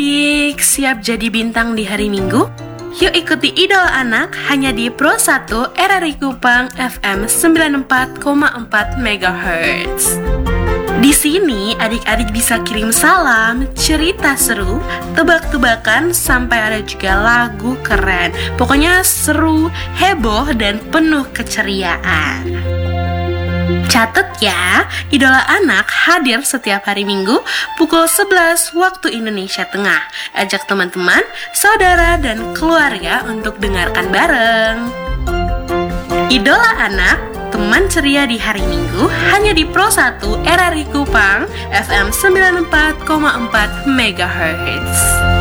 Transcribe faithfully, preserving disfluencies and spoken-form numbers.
Adik, siap jadi bintang di hari Minggu? Yuk ikuti Idola Anak hanya di Pro satu R R I Kupang F M sembilan puluh empat koma empat megahertz. Di sini adik-adik bisa kirim salam, cerita seru, tebak-tebakan, sampai ada juga lagu keren. Pokoknya seru, heboh, dan penuh keceriaan. Catat ya, Idola Anak hadir setiap hari Minggu pukul sebelas waktu Indonesia Tengah. Ajak teman-teman, saudara, dan keluarga untuk dengarkan bareng. Idola Anak, teman ceria di hari Minggu, hanya di Pro satu R R I Kupang F M sembilan puluh empat koma empat megahertz.